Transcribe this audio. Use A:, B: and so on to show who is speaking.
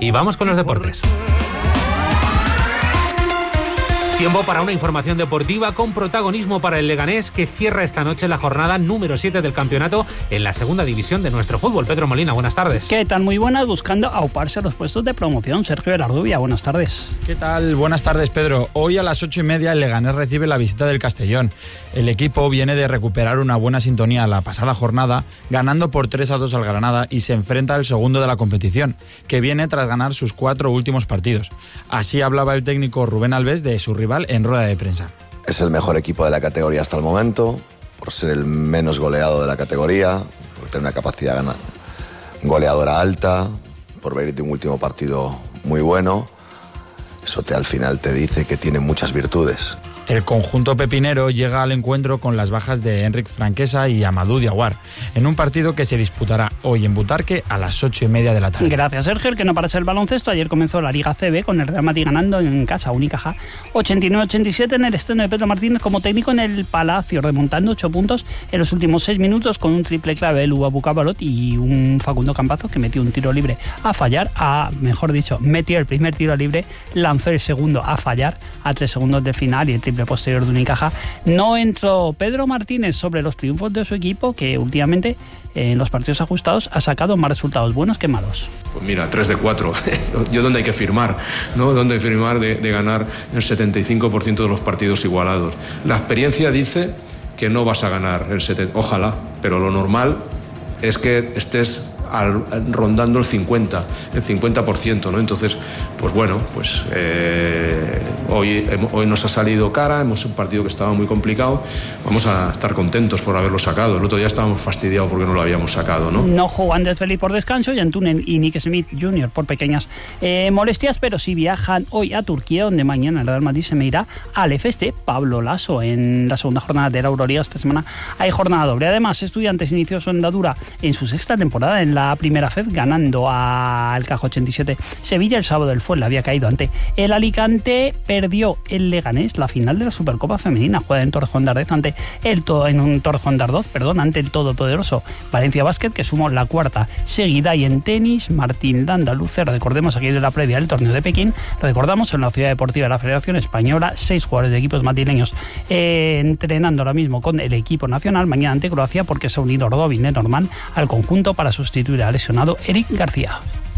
A: Y vamos con los deportes. Tiempo para una información deportiva con protagonismo para el Leganés, que cierra esta noche la jornada número 7 del campeonato en la segunda división de nuestro fútbol. Pedro Molina, buenas tardes.
B: ¿Qué tal? Muy buenas, buscando auparse a los puestos de promoción. Sergio Ardubia, buenas tardes.
C: ¿Qué tal? Buenas tardes, Pedro. Hoy a las 8:30 el Leganés recibe la visita del Castellón. El equipo viene de recuperar una buena sintonía la pasada jornada, ganando por 3-2 al Granada, y se enfrenta al segundo de la competición, que viene tras ganar sus 4 últimos partidos. Así hablaba el técnico Rubén Alves de su rival en rueda de prensa.
D: Es el mejor equipo de la categoría hasta el momento, por ser el menos goleado de la categoría, por tener una capacidad goleadora alta, por venir de un último partido muy bueno. Eso al final te dice que tiene muchas virtudes.
C: El conjunto pepinero llega al encuentro con las bajas de Enric Franquesa y Amadou Diawara, en un partido que se disputará hoy en Butarque a las 8:30 de la tarde.
B: Gracias, Sergio. El que no parase el baloncesto, ayer comenzó la Liga CB con el Real Madrid ganando en casa a Unicaja 89-87 en el estreno de Pedro Martínez como técnico en el Palacio, remontando 8 puntos en los últimos 6 minutos con un triple clave de Luba Bucabalot y un Facundo Campazo que metió un tiro libre a fallar, metió el primer tiro libre, lanzó el segundo a fallar a 3 segundos del final y el triple posterior de Unicaja. No entró Pedro Martínez sobre los triunfos de su equipo, que últimamente en los partidos ajustados ha sacado más resultados buenos que malos.
E: Pues mira, 3 de 4. Yo dónde hay que firmar, ¿no? Dónde hay que firmar de ganar el 75% de los partidos igualados. La experiencia dice que no vas a ganar el 70%, ojalá, pero lo normal es que estés rondando el 50%, ¿no? Entonces, pues bueno, pues hoy nos ha salido cara, hemos un partido que estaba muy complicado, vamos a estar contentos por haberlo sacado. El otro día estábamos fastidiados porque no lo habíamos sacado, ¿no?
B: No jugó Andrés Felipe por descanso y Antunen y Nick Smith Jr. por pequeñas molestias, pero sí viajan hoy a Turquía, donde mañana el Real Madrid se medirá al FST Pablo Lasso en la segunda jornada de la Euroliga. Esta semana hay jornada doble. Además, Estudiantes inició su andadura en su sexta temporada en la primera FED, ganando al Caja 87 Sevilla. El sábado el Fuenla había caído ante el Alicante. Perdió el Leganés la final de la Supercopa Femenina, jugada en Torrejón de Ardoz ante el todopoderoso Valencia Basket, que sumó la cuarta seguida. Y en tenis, Martín Landaluce, recordemos aquí de la previa del torneo de Pekín, recordamos en la Ciudad Deportiva de la Federación Española, 6 jugadores de equipos madrileños entrenando ahora mismo con el equipo nacional, mañana ante Croacia, porque se ha unido Rodovin Lenormand al conjunto para sustituir al lesionado Eric García.